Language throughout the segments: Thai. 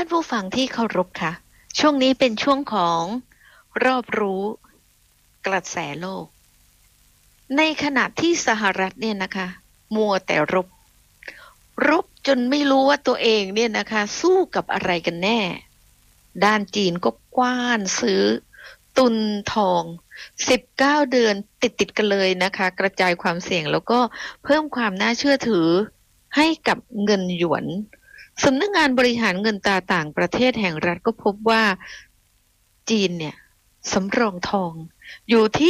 ผู้ฟังที่เคารพค่ะช่วงนี้เป็นช่วงของรอบรู้กระแสโลกในขณะที่สหรัฐเนี่ยนะคะมัวแต่รบจนไม่รู้ว่าตัวเองเนี่ยนะคะสู้กับอะไรกันแน่ด้านจีนก็กว้านซื้อตุนทอง19 เดือนติดกันเลยนะคะกระจายความเสี่ยงแล้วก็เพิ่มความน่าเชื่อถือให้กับเงินหยวนสำนักงานบริหารเงินตราต่างประเทศแห่งรัฐก็พบว่าจีนเนี่ยสำรองทองอยู่ที่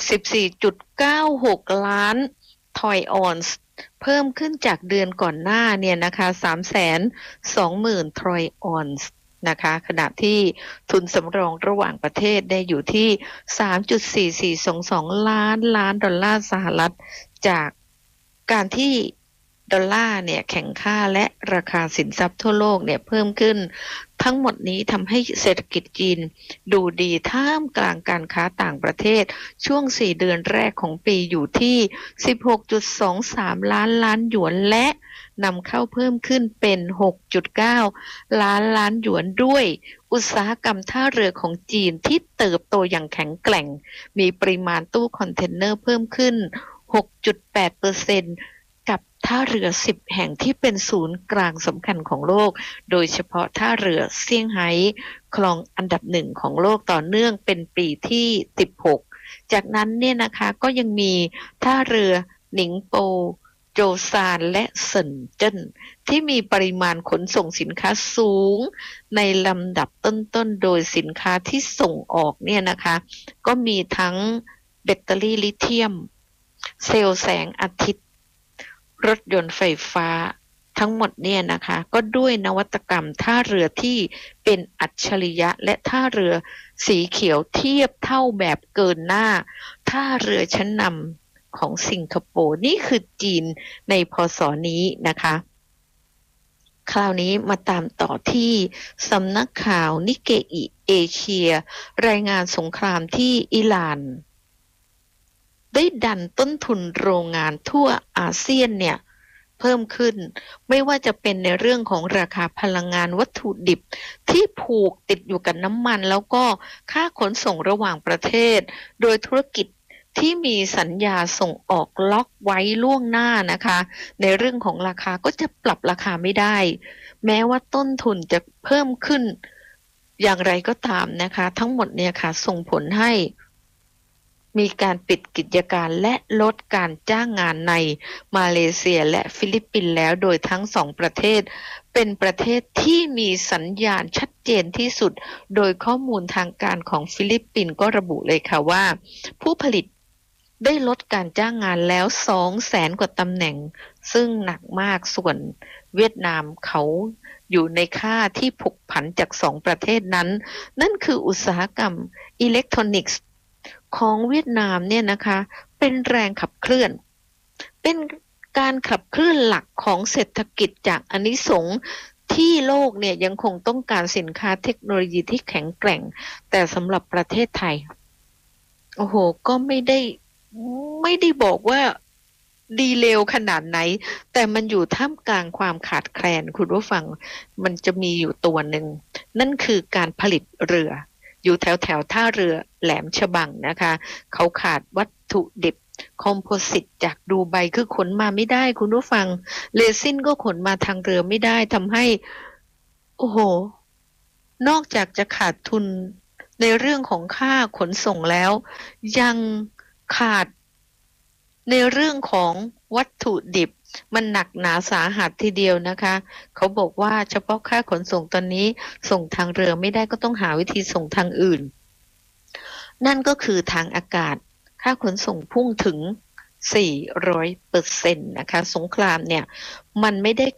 74.96 ล้านทอยออนซ์เพิ่มขึ้นจากเดือนก่อนหน้าเนี่ยนะคะ320,000 ทอยออนซ์นะคะขณะที่ทุนสำรองระหว่างประเทศได้อยู่ที่ 3.4422 ล้านดอลลาร์สหรัฐจากการที่ดอลลาร์เนี่ยแข็งค่าและราคาสินทรัพย์ทั่วโลกเนี่ยเพิ่มขึ้นทั้งหมดนี้ทำให้เศรษฐกิจจีนดูดีท่ามกลางการค้าต่างประเทศช่วง4 เดือนแรกของปีอยู่ที่ 16.23 ล้านหยวนและนำเข้าเพิ่มขึ้นเป็น 6.9 ล้านหยวนด้วยอุตสาหกรรมท่าเรือของจีนที่เติบโตอย่างแข็งแกร่งมีปริมาณตู้คอนเทนเนอร์เพิ่มขึ้น 6.8%กับท่าเรือ10แห่งที่เป็นศูนย์กลางสำคัญของโลกโดยเฉพาะท่าเรือเซี่ยงไฮ้ครองอันดับ1ของโลกต่อเนื่องเป็นปีที่16จากนั้นเนี่ยนะคะก็ยังมีท่าเรือหนิงโปโจซานและเซินเจิ้นที่มีปริมาณขนส่งสินค้าสูงในลำดับต้นๆโดยสินค้าที่ส่งออกเนี่ยนะคะก็มีทั้งแบตเตอรี่ลิเธียมเซลล์แสงอาทิตย์รถยนต์ไฟฟ้าทั้งหมดเนี่ยนะคะก็ด้วยนวัตกรรมท่าเรือที่เป็นอัจฉริยะและท่าเรือสีเขียวเทียบเท่าแบบเกินหน้าท่าเรือชั้นนำของสิงคโปร์นี่คือจีนในพ.ศ.นี้นะคะคราวนี้มาตามต่อที่สำนักข่าวนิเกอิเอเชียรายงานสงครามที่อิหร่านได้ดันต้นทุนโรงงานทั่วอาเซียนเนี่ยเพิ่มขึ้นไม่ว่าจะเป็นในเรื่องของราคาพลังงานวัตถุดิบที่ผูกติดอยู่กับน้ำมันแล้วก็ค่าขนส่งระหว่างประเทศโดยธุรกิจที่มีสัญญาส่งออกล็อกไว้ล่วงหน้านะคะในเรื่องของราคาก็จะปรับราคาไม่ได้แม้ว่าต้นทุนจะเพิ่มขึ้นอย่างไรก็ตามนะคะทั้งหมดเนี่ยค่ะส่งผลให้มีการปิดกิจการและลดการจ้างงานในมาเลเซียและฟิลิปปินส์แล้วโดยทั้งสองประเทศเป็นประเทศที่มีสัญญาณชัดเจนที่สุดโดยข้อมูลทางการของฟิลิปปินส์ก็ระบุเลยค่ะว่าผู้ผลิตได้ลดการจ้างงานแล้ว 200,000 กว่าตำแหน่งซึ่งหนักมากส่วนเวียดนามเขาอยู่ในค่าที่ผกผันจากสองประเทศนั้นนั่นคืออุตสาหกรรมอิเล็กทรอนิกส์ของเวียดนามเนี่ยนะคะเป็นแรงขับเคลื่อนเป็นการขับเคลื่อนหลักของเศรษฐกิจจากอานิสงส์ที่โลกเนี่ยยังคงต้องการสินค้าเทคโนโลยีที่แข็งแกร่งแต่สำหรับประเทศไทยโอ้โหก็ไม่ได้บอกว่าดีเลวขนาดไหนแต่มันอยู่ท่ามกลางความขาดแคลนคุณผู้ฟังมันจะมีอยู่ตัวหนึ่งนั่นคือการผลิตเรืออยู่แถวท่าเรือแหลมฉบังนะคะเขาขาดวัตถุดิบคอมโพสิตจากดูไบคือขนมาไม่ได้คุณผู้ฟังเรซินก็ขนมาทางเรือไม่ได้ทำให้โอ้โหนอกจากจะขาดทุนในเรื่องของค่าขนส่งแล้วยังขาดในเรื่องของวัตถุดิบมันหนักหนาสาหัสทีเดียวนะคะเขาบอกว่าเฉพาะค่าขนส่งตอนนี้ส่งทางเรือไม่ได้ก็ต้องหาวิธีส่งทางอื่นนั่นก็คือทางอากาศค่าขนส่งพุ่งถึง400%นะคะสงครามเนี่ยมันไม่ได้